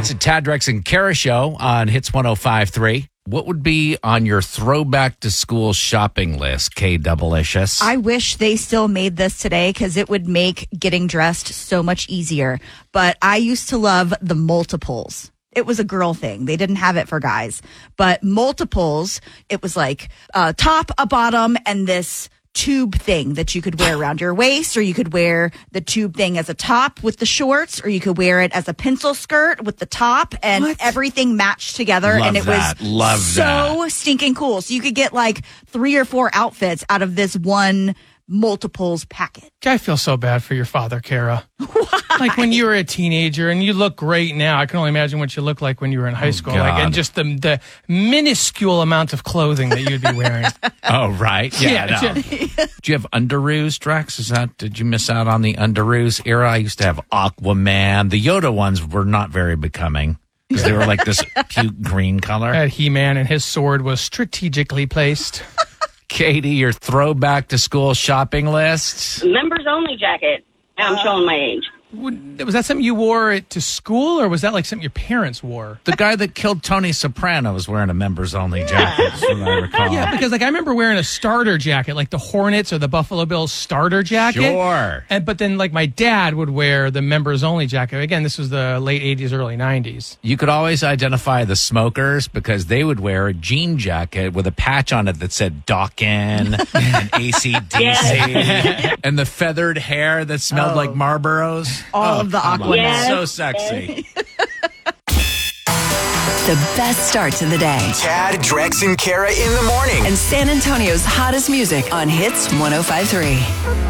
It's a Tad, Drex, and Kara show on Hits 105.3. What would be on your throwback to school shopping list, K-Double-licious? I wish they still made this today because it would make getting dressed so much easier. But I used to love the multiples. It was a girl thing. They didn't have it for guys. But multiples, it was like a top, a bottom, and this tube thing that you could wear around your waist, or you could wear the tube thing as a top with the shorts, or you could wear it as a pencil skirt with the top, and everything matched together. Love and it that. was Love so that. stinking cool. So you could get like 3 or 4 outfits out of this one multiples packet. I feel so bad for your father, Kara. Why? Like when you were a teenager, and you look great now. I can only imagine what you looked like when you were in high school. God. And just the minuscule amount of clothing that you'd be wearing. Oh, right. Yeah, no. Yeah. Do you have underoos, Drex? Did you miss out on the underoos era? I used to have Aquaman. The Yoda ones were not very becoming because they were like this puke green color. I had He-Man, and his sword was strategically placed. Katie, your throwback to school shopping list? Members only jacket. I'm showing my age. Was that something you wore to school, or was that like something your parents wore? The guy that killed Tony Soprano was wearing a members only jacket, from what I recall. Yeah, because like I remember wearing a starter jacket, like the Hornets or the Buffalo Bills starter jacket. Sure. But then like my dad would wear the members only jacket. Again, this was the late 80s, early 90s. You could always identify the smokers because they would wear a jean jacket with a patch on it that said Dawkins and AC/DC and the feathered hair that smelled like Marlboros. All of the come on. Aquaman. Yes. So sexy. The best start to the day. Tad, Drex, and Kara in the morning. And San Antonio's hottest music on Hits 105.3.